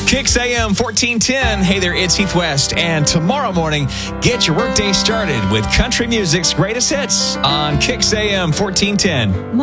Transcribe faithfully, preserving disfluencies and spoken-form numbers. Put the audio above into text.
Kicks A M fourteen ten. Hey there, it's Heath West. And tomorrow morning, get your workday started with country music's greatest hits on Kicks A M fourteen ten.